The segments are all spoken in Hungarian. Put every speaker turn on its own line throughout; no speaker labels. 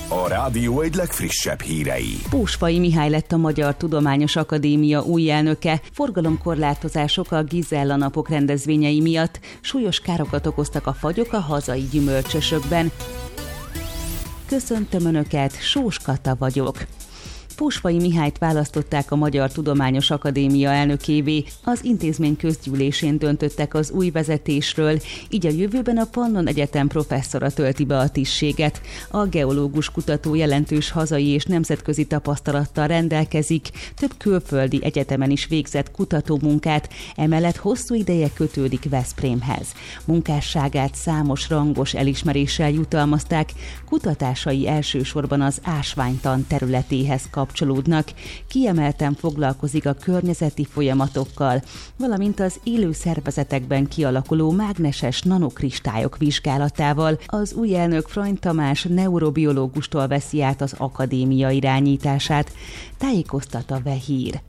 A rádió egy legfrissebb hírei.
Pósfai Mihály lett a Magyar Tudományos Akadémia új elnöke. Forgalomkorlátozások a Gizella napok rendezvényei miatt. Súlyos károkat okoztak a fagyok a hazai gyümölcsösökben. Köszöntöm Önöket, Sós Kata vagyok. Pósfai Mihályt választották a Magyar Tudományos Akadémia elnökévé. Az intézmény közgyűlésén döntöttek az új vezetésről, így a jövőben a Pannon Egyetem professzora tölti be a tisztséget. A geológus kutató jelentős hazai és nemzetközi tapasztalattal rendelkezik, több külföldi egyetemen is végzett kutatómunkát, emellett hosszú ideje kötődik Veszprémhez. Munkásságát számos rangos elismeréssel jutalmazták, kutatásai elsősorban az ásványtan területéhez kapcsolódnak, kiemelten foglalkozik a környezeti folyamatokkal, valamint az élő szervezetekben kialakuló mágneses nanokristályok vizsgálatával. Az új elnök Frany Tamás neurobiológustól veszi át az akadémia irányítását, tájékoztat a VeHír.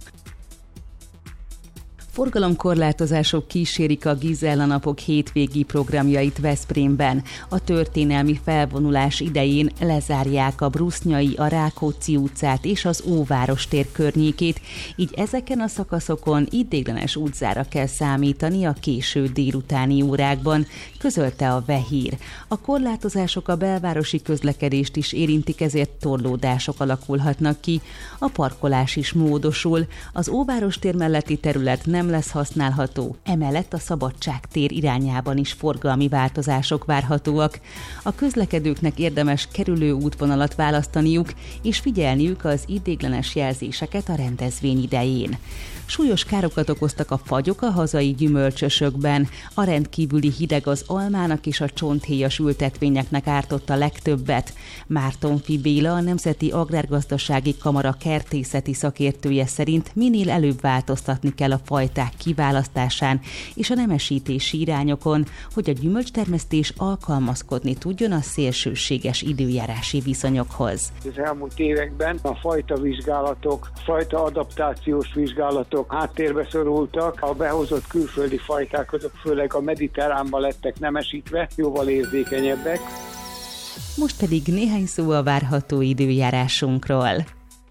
Forgalomkorlátozások kísérik a Gizella napok hétvégi programjait Veszprémben. A történelmi felvonulás idején lezárják a Brusznyai, a Rákóczi utcát és az Óvárostér környékét, így ezeken a szakaszokon ideiglenes útzára kell számítani a késő délutáni órákban, közölte a VeHír. A korlátozások a belvárosi közlekedést is érintik, ezért torlódások alakulhatnak ki. A parkolás is módosul, az Óvárostér melletti terület nem lesz használható, emellett a Szabadságtér irányában is forgalmi változások várhatóak. A közlekedőknek érdemes kerülő útvonalat választaniuk, és figyelniük az ideiglenes jelzéseket a rendezvény idején. Súlyos károkat okoztak a fagyok a hazai gyümölcsösökben. A rendkívüli hideg az almának és a csonthéjas ültetvényeknek ártott a legtöbbet. Mártonffy Béla, a Nemzeti Agrárgazdasági Kamara kertészeti szakértője szerint minél előbb változtatni kell a fajták kiválasztásán és a nemesítési irányokon, hogy a gyümölcstermesztés alkalmazkodni tudjon a szélsőséges időjárási viszonyokhoz.
Az elmúlt években a fajtavizsgálatok, fajtaadaptációs vizsgálatok háttérbe szorultak. A behozott külföldi fajták azok főleg a mediterránban lettek nemesítve, jóval érzékenyebbek.
Most pedig néhány szó a várható időjárásunkról.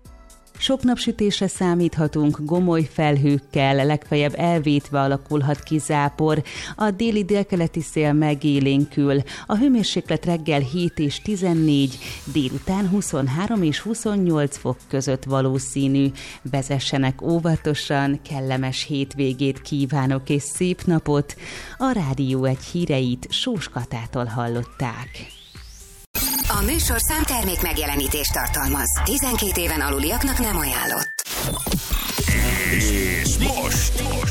Sok napsütésre számíthatunk, gomoly felhőkkel, legfeljebb elvétve alakulhat ki zápor, a déli-délkeleti szél megélénkül, a hőmérséklet reggel 7 és 14, délután 23 és 28 fok között valószínű. Vezessenek óvatosan, kellemes hétvégét kívánok és szép napot. A Rádió egy híreit Sós Katától hallották.
A műsorszám termék megjelenítést tartalmaz. 12 éven aluliaknak nem ajánlott.
És most